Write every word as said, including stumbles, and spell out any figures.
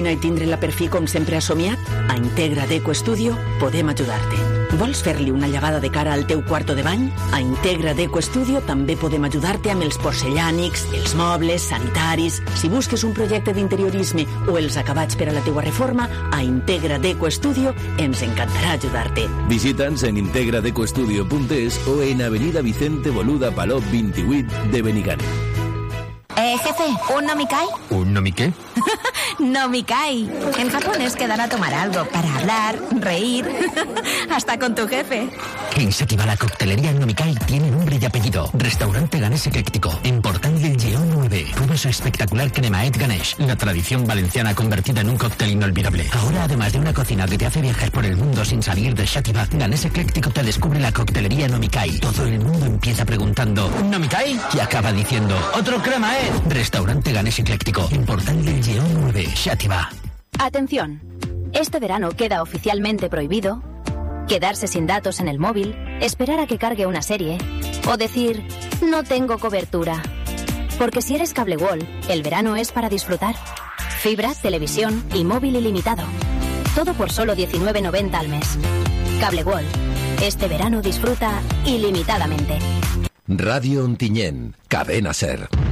I tindre la per fi com sempre has somiat? A Integra Deco Studio podem ajudar-te. Vols fer-li una llevada de cara al teu quarto de bany? A Integra Deco Studio també podem ajudar-te amb els porcellànics, els mobles, sanitaris. Si busques un projecte d'interiorisme o els acabats per a la teua reforma, a Integra Deco Studio ens encantarà ajudar-te. Visita'ns en integra deco studio punto es o en Avenida Vicente Boluda Paló vint-i-vuit de Benigànim. Eh, jefe, ¿un nomikai? ¿Un nomi qué? Nomikai. En japonés quedan a tomar algo para hablar, reír, hasta con tu jefe. En Sativa la coctelería Nomikai tiene nombre y apellido. Restaurante Ganés Ecléctico, en Portal del Lleón nueve. Prueba su espectacular cremaet Ganesh, la tradición valenciana convertida en un cóctel inolvidable. Ahora, además de una cocina que te hace viajar por el mundo sin salir de Sativa, Ganés Ecléctico te descubre la coctelería Nomikai. Todo el mundo empieza preguntando ¿Nomikai? Y acaba diciendo ¡otro cremaet! Restaurante Ganés Ecléctico, en Portal del Lleón nueve, Sativa. Atención, este verano queda oficialmente prohibido quedarse sin datos en el móvil, esperar a que cargue una serie o decir no tengo cobertura. Porque si eres Cable World, el verano es para disfrutar. Fibra, televisión y móvil ilimitado. Todo por solo diecinueve noventa al mes. Cable World, este verano disfruta ilimitadamente. Radio Ontinyent, Cadena Ser.